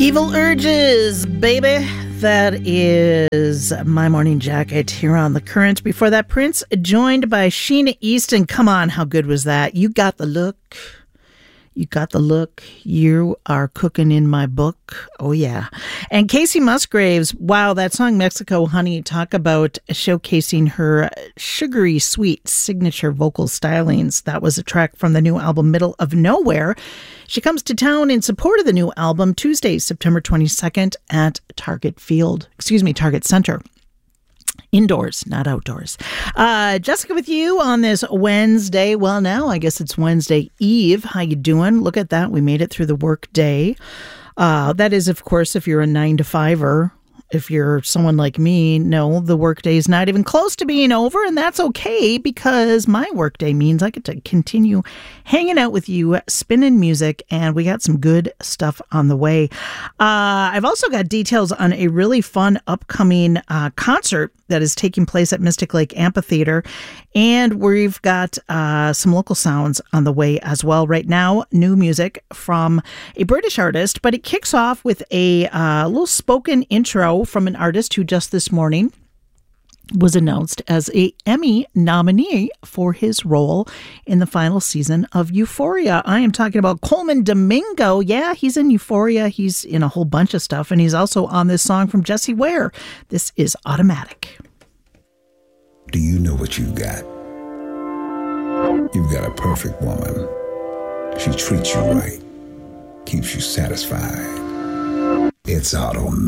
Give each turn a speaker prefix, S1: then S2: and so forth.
S1: Evil Urges, baby. That is My Morning Jacket here on The Current. Before that, Prince, joined by Sheena Easton. Come on, how good was that? You got the look. You got the look. You are cooking in my book. Oh, yeah. And Casey Musgraves, wow, that song Mexico Honey, talk about showcasing her sugary sweet signature vocal stylings. That was a track from the new album Middle of Nowhere. She comes to town in support of the new album Tuesday, September 22nd at Target Center. Indoors, not outdoors. Jessica with you on this Wednesday. Well, now I guess it's Wednesday Eve. How you doing? Look at that. We made it through the work day. That is, of course, if you're a 9-to-5er. If you're someone like me, no, the workday is not even close to being over, and that's okay because my workday means I get to continue hanging out with you, spinning music, and we got some good stuff on the way. I've also got details on a really fun upcoming concert that is taking place at Mystic Lake Amphitheater, and we've got some local sounds on the way as well. Right now, new music from a British artist, but it kicks off with a little spoken intro from an artist who just this morning was announced as a Emmy nominee for his role in the final season of Euphoria. I am talking about Coleman Domingo. Yeah, he's in Euphoria. He's in a whole bunch of stuff, and he's also on this song from Jessie Ware. This is Automatic.
S2: Do you know what you've got? You've got a perfect woman. She treats you right, keeps you satisfied. It's automatic.